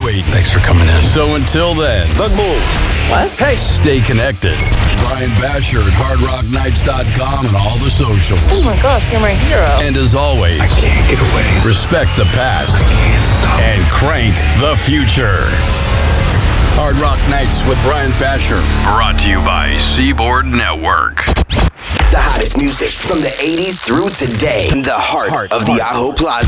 wait. Thanks for coming in. So until then, Bug move. What? Hey. stay connected. Brian Basher at hardrocknights.com and all the socials. Oh my gosh, you're my hero. And as always, I can't get away. respect the past Can't stop. and crank the future. Hard Rock Nights with Brian Basher. Brought to you by Seaboard Network. The hottest music from the 80s through today in the heart of the Ajo Plaza.